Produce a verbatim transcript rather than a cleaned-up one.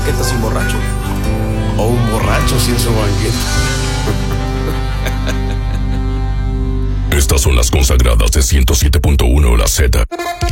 banqueta sin borracho. O un borracho sin su banqueta. Estas son las consagradas de ciento siete punto uno La Z.